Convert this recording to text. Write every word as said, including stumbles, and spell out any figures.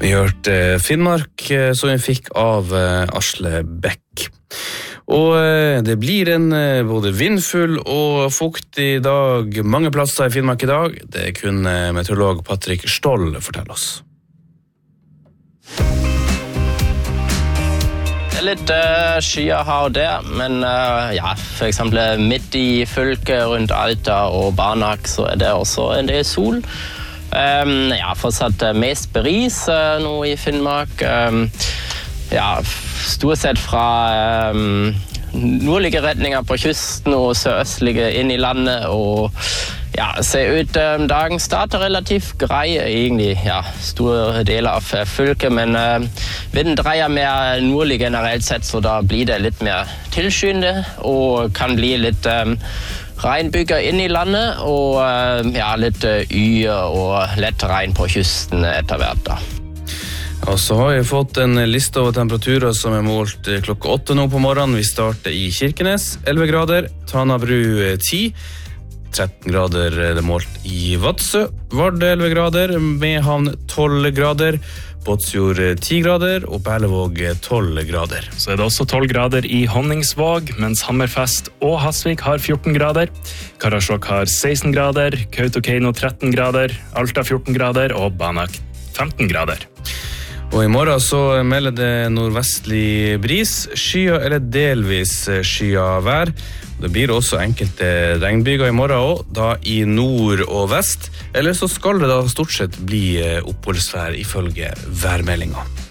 Vi hørte Finnmark, som vi fikk av Asle Beck. Og det blir en både vindfull og fuktig dag mange plasser i Finnmark i dag. Det kunne meteorolog Patrick Stoll fortelle oss. Det er litt uh, skyer her og der, men uh, ja, for eksempel midt i fylket rundt Alta og Banak så er det også en del sol. Um, ja, fortsatt uh, mest bris uh, nå i Finnmark. Um, ja, stort sett fra um, nordlige retninger på kysten og sørøstlige inn i landet, og ja, ser ut um, dagen starter relativt grei egentlig, ja, store deler av fylket, men uh, vinden dreier mer nordlig generelt sett, så da blir det litt mer tilskyende, og kan bli litt um, regnbyger inn i landet, og uh, ja, litt uh, yr og lett regn på kysten etter hvert da. Og så har jeg fått en liste over temperaturer som er målt klokka åtte nå på morgenen. Vi starter i Kirkenes, elleve grader, Tanabru ti, tretten grader er det målt i Vadsø, Vardø elleve grader, Mehamn tolv grader, Båtsfjord ti grader og Berlevåg tolv grader. Så er det også tolv grader i Honningsvåg, mens Hammerfest og Hasvik har fjorten grader. Karasjok har seksten grader, Kautokeino tretten grader, Alta fjorten grader og Banak femten grader. Og i morgen så melder det nordvestlig bris, skyer eller delvis skyer vær. Det blir også enkelte regnbyger i morgen også, da i nord og vest. Eller så skal det da stort sett bli oppholdsvær ifølge værmeldingen.